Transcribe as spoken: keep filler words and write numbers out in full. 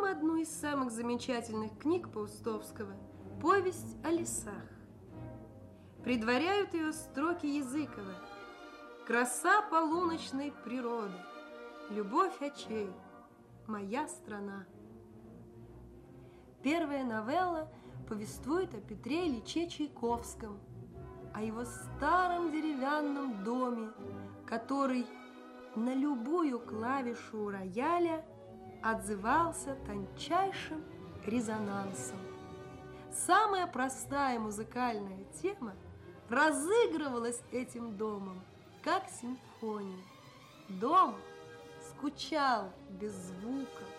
одну из самых замечательных книг Паустовского – «Повесть о лесах». Предваряют ее строки Языкова: «Краса полуночной природы, любовь очей, моя страна». Первая новелла повествует о Петре Ильиче Чайковском, о его старом деревянном доме, который на любую клавишу рояля отзывался тончайшим резонансом. Самая простая музыкальная тема разыгрывалась этим домом, как симфония. Дом скучал без звука,